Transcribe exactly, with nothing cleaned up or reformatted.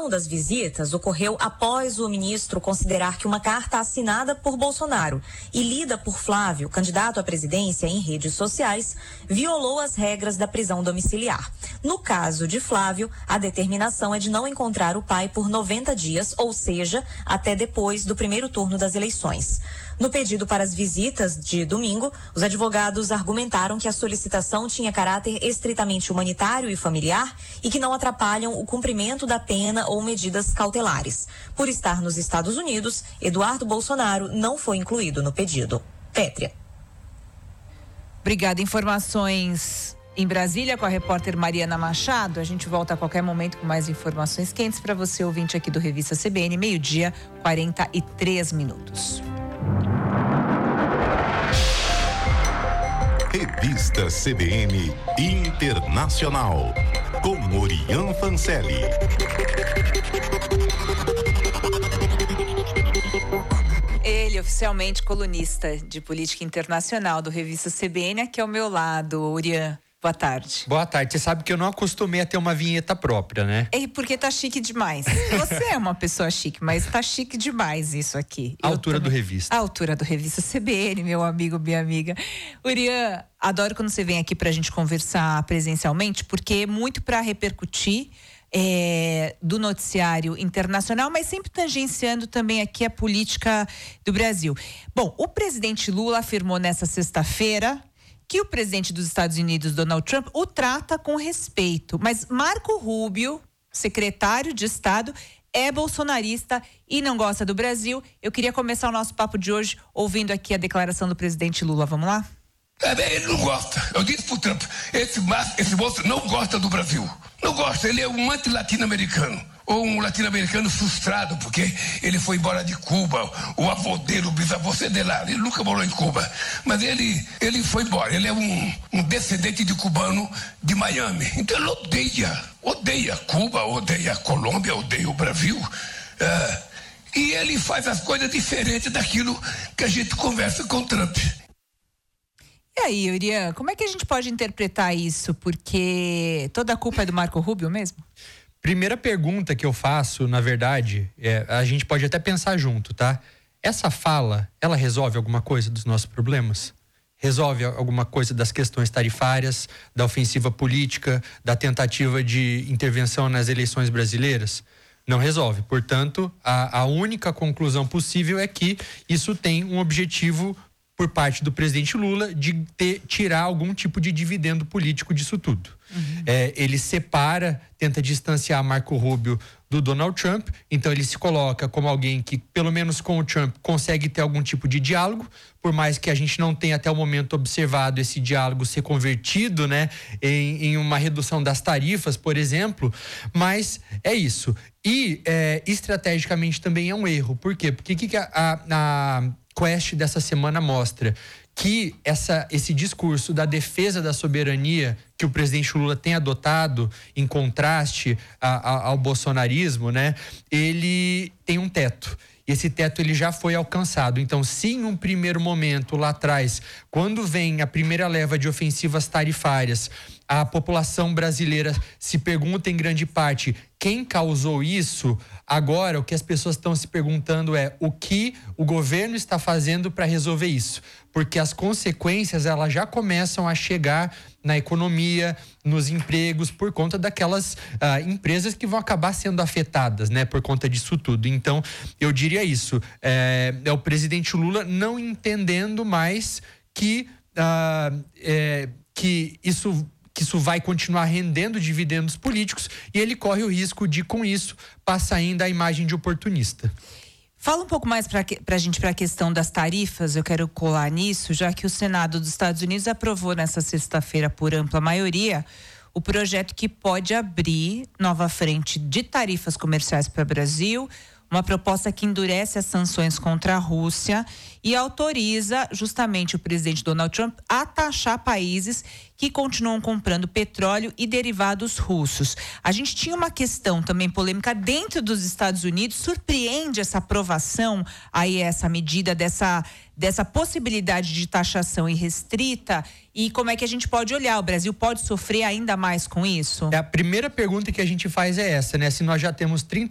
repercussão das visitas ocorreu após o ministro considerar que uma carta assinada por Bolsonaro e lida por Flávio, candidato à presidência em redes sociais, violou as regras da prisão domiciliar. No caso de Flávio, a determinação é de não encontrar o pai por noventa dias, ou seja, até depois do primeiro turno das eleições. No pedido para as visitas de domingo, os advogados argumentaram que a solicitação tinha caráter estritamente humanitário e familiar e que não atrapalham o cumprimento da pena ou medidas cautelares. Por estar nos Estados Unidos, Eduardo Bolsonaro não foi incluído no pedido. Pétria. Obrigada. Informações em Brasília com a repórter Mariana Machado. A gente volta a qualquer momento com mais informações quentes para você, ouvinte aqui do Revista C B N, meio-dia, quarenta e três minutos. Revista C B N Internacional, com Orian Fancelli. Ele, oficialmente colunista de política internacional do Revista C B N, aqui ao meu lado, Orian. Boa tarde. Boa tarde. Você sabe que eu não acostumei a ter uma vinheta própria, né? É porque tá chique demais. Você é uma pessoa chique, mas tá chique demais isso aqui. A altura do Revista. A altura do Revista C B N, meu amigo, minha amiga. Orian, adoro quando você vem aqui pra gente conversar presencialmente, porque é muito pra repercutir é, do noticiário internacional, mas sempre tangenciando também aqui a política do Brasil. Bom, o presidente Lula afirmou nessa sexta-feira que o presidente dos Estados Unidos, Donald Trump, o trata com respeito. Mas Marco Rubio, secretário de Estado, é bolsonarista e não gosta do Brasil. Eu queria começar o nosso papo de hoje ouvindo aqui a declaração do presidente Lula. Vamos lá? É, ele não gosta. Eu disse pro Trump, esse, esse moço não gosta do Brasil. Não gosta, ele é um anti-latino-americano. Ou um latino-americano frustrado, porque ele foi embora de Cuba, o avô dele, o bisavô de lá, ele nunca morou em Cuba, mas ele, ele foi embora, ele é um, um descendente de cubano de Miami, então ele odeia, odeia Cuba, odeia Colômbia, odeia o Brasil, é, e ele faz as coisas diferentes daquilo que a gente conversa com o Trump. E aí, Orian, como é que a gente pode interpretar isso? Porque toda a culpa é do Marco Rubio mesmo? Primeira pergunta que eu faço, na verdade, é, a gente pode até pensar junto, tá? Essa fala, ela resolve alguma coisa dos nossos problemas? Resolve alguma coisa das questões tarifárias, da ofensiva política, da tentativa de intervenção nas eleições brasileiras? Não resolve. Portanto, a, a única conclusão possível é que isso tem um objetivo por parte do presidente Lula de ter, tirar algum tipo de dividendo político disso tudo. Uhum. É, ele separa, tenta distanciar Marco Rubio do Donald Trump, então ele se coloca como alguém que, pelo menos com o Trump, consegue ter algum tipo de diálogo, por mais que a gente não tenha até o momento observado esse diálogo ser convertido, né, em, em uma redução das tarifas, por exemplo, mas é isso. E é, estrategicamente também é um erro. Por quê? Porque que, que a, a, a Quest dessa semana mostra que essa, esse discurso da defesa da soberania que o presidente Lula tem adotado em contraste a, a, ao bolsonarismo, né? Ele tem um teto. Esse teto ele já foi alcançado. Então, se em um primeiro momento lá atrás, quando vem a primeira leva de ofensivas tarifárias, a população brasileira se pergunta em grande parte quem causou isso, agora o que as pessoas estão se perguntando é o que o governo está fazendo para resolver isso. Porque as consequências elas já começam a chegar na economia, nos empregos, por conta daquelas ah, empresas que vão acabar sendo afetadas, né, por conta disso tudo. Então, eu diria isso, é, é o presidente Lula não entendendo mais que, ah, é, que isso... que isso vai continuar rendendo dividendos políticos e ele corre o risco de, com isso, passar ainda a imagem de oportunista. Fala um pouco mais para a gente para a questão das tarifas, eu quero colar nisso, já que o Senado dos Estados Unidos aprovou nessa sexta-feira por ampla maioria o projeto que pode abrir nova frente de tarifas comerciais para o Brasil, uma proposta que endurece as sanções contra a Rússia e autoriza justamente o presidente Donald Trump a taxar países que continuam comprando petróleo e derivados russos. A gente tinha uma questão também polêmica dentro dos Estados Unidos, surpreende essa aprovação, aí essa medida dessa, dessa possibilidade de taxação irrestrita, e como é que a gente pode olhar? O Brasil pode sofrer ainda mais com isso? A primeira pergunta que a gente faz é essa, né? Se nós já temos trinta